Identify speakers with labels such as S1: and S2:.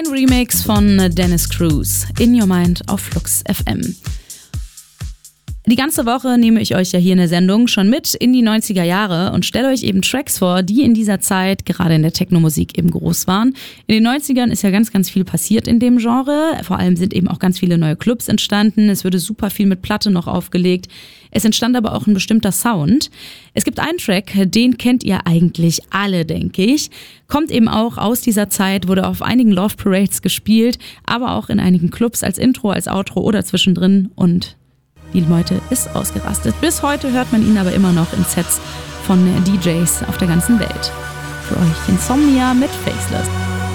S1: Ein Remix von Dennis Cruz, In Your Mind auf Flux FM. Die ganze Woche nehme ich euch ja hier in der Sendung schon mit in die 90er Jahre und stelle euch eben Tracks vor, die in dieser Zeit gerade in der Techno-Musik eben groß waren. In den 90ern ist ja ganz, ganz viel passiert in dem Genre. Vor allem sind eben auch ganz viele neue Clubs entstanden. Es wurde super viel mit Platte noch aufgelegt. Es entstand aber auch ein bestimmter Sound. Es gibt einen Track, den kennt ihr eigentlich alle, denke ich. Kommt eben auch aus dieser Zeit, wurde auf einigen Love Parades gespielt, aber auch in einigen Clubs als Intro, als Outro oder zwischendrin und die Leute ist ausgerastet. Bis heute hört man ihn aber immer noch in Sets von DJs auf der ganzen Welt. Für euch Insomnia mit Faceless.